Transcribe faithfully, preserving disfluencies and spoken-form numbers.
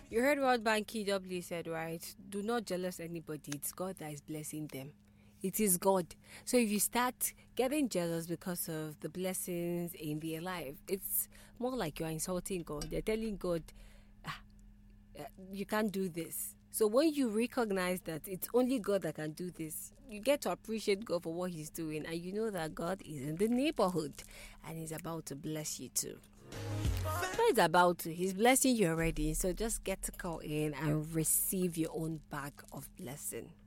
You heard what Banky W said, right? Do not jealous anybody. It's God that is blessing them. It is God. So if you start getting jealous because of the blessings in their life, it's more like you're insulting God. They're telling God, ah, uh, you can't do this. So when you recognize that it's only God that can do this, you get to appreciate God for what He's doing, and you know that God is in the neighborhood and He's about to bless you too. What is about to? He's blessing you already. So just get to call in and receive your own bag of blessing.